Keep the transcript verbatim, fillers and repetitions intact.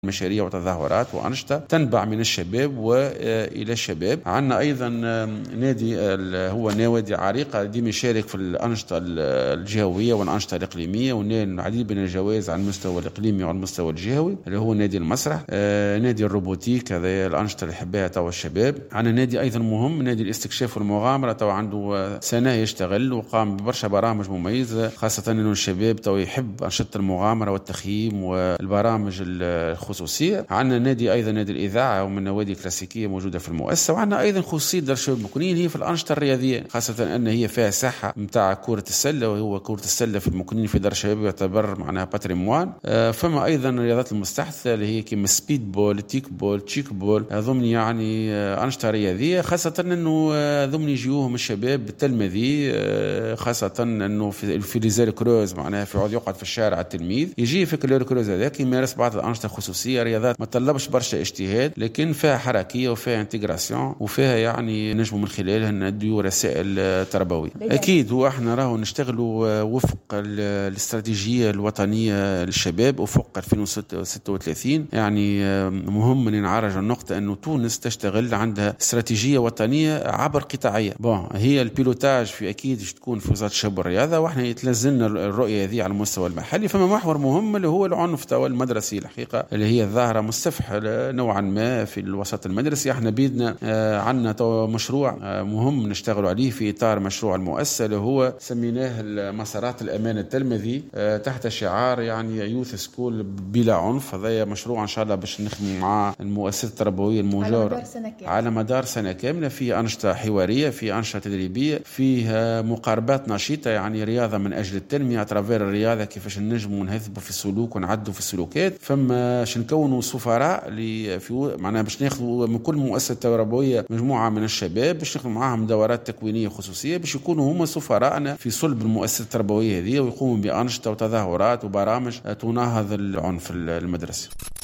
مشاريع وتظاهرات وأنشطة تنبع من الشباب وإلى الشباب. عندنا أيضا نادي هو نوادي عريقة ديما يشارك في الأنشطة الجهوية والأنشطة الإقليمية ونال العديد من الجوائز على المستوى الإقليمي وعلى المستوى الجهوي اللي هو نادي المسرح. نادي الروبوتيك هذا الأنشطة اللي يحبها توا الشباب. عندنا نادي أيضا مهم نادي الاستكشاف والمغامرة توا عنده سنة يشتغل وقام ببرشا برامج مميزة خاصة أنه الشباب توا يحب أنشطة المغامرة والتخييم والبرامج الخصوصية. عندنا نادي أيضا نادي الإذاعة ومن نوادي كلاسيكية موجودة في المؤسسة. وعندنا أيضا خصوصية دار الشباب المكونين هي في الأنشطة الرياضية خاصة أن هي فيها ساحة متاع كرة السلة وهو كرة السلة في المكونين في دار الشباب يعتبر معناها باتريموان. فما أيضا الرياضات المستحدثة اللي هي كيما سبيد بول تيك بول تشيك بول ضمن يعني أنشطة رياضية خاصة أنه ضمن يجيوهم الشباب بالتلمذي خاصة أنه في في ليزير كروز معناها في عود يقعد في الشارع التلميذ يجي في كلور كروز هذاك يمارس بعض الأنشطة خصوصية رياضات ما تطلبش برشا اجتهاد لكن فيها حركية وفيها انتجراسيون وفيها يعني نجم من خلالها نديو رسائل تربوية. أكيد وإحنا راهو نشتغلوا وفق الاستراتيجية الوطنية للشباب وفق ألفين وستة وثلاثين. يعني مهم أن نعرج النقطة أنه تونس تشتغل عندها استراتيجية وطنية عبر قطاعية. بون هي البيلوتاج في أكيد تكون في وزارة الشباب والرياضة وإحنا يتلزمنا الرؤية هذه على المستوى المحلي. فما محور مهم اللي هو العنف توا المدرسي الحقيقة اللي هي ظاهرة مستفحلة نوعا ما في الوسط المدرسي. احنا بيدنا آه عندنا تو مشروع آه مهم نشتغل عليه في إطار مشروع المؤسسة اللي هو سميناه مسارات الأمان التلمذي آه تحت شعار يعني يوث سكول بلا عنف. هذا مشروع إن شاء الله باش نخدم مع المؤسسات التربوية الموجودة على مدار سنة كاملة في أنشطة حوارية في أنشطة تدريبية فيها مقاربات نشيطة يعني رياضة من أجل التنمية أترافير الرياضة كيفاش نجموا نهذبوا في السلوك ونعدوا في السلوكات. فما باش نكونوا سفراء اللي في معناها باش ناخذوا من كل مؤسسة تربوية مجموعة من الشباب باش ناخذوا معاهم دورات تكوينية خصوصية باش يكونوا هم سفراءنا في صلب المؤسسة التربوية هذه ويقوموا بأنشطة وتظاهرات وبرامج تناهض العنف المدرسي.